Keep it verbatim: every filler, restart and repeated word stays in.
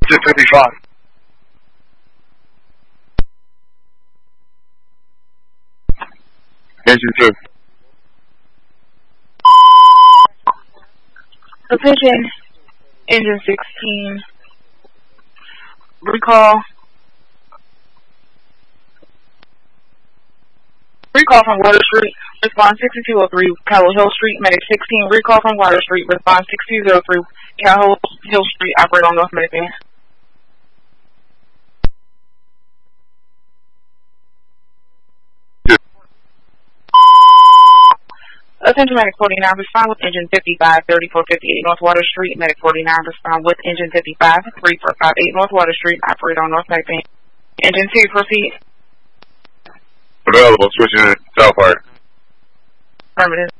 Engine fifty-five. Engine two. Attention, engine sixteen. Recall. Recall from Water Street. Respond sixty-two oh three, Cowell Hill Street. Medic sixteen. Recall from Water Street. Respond sixty-two oh three, Cowell Hill Street. Operate on North Medic Van. Attention, Medic forty-nine, respond with engine fifty-five, thirty-four fifty-eight North Water Street. Medic forty-nine, respond with engine fifty-five, thirty-four fifty-eight North Water Street. Operate on North Medic Van. Engine two, proceed. Available, switching in, Southport. Affirmative.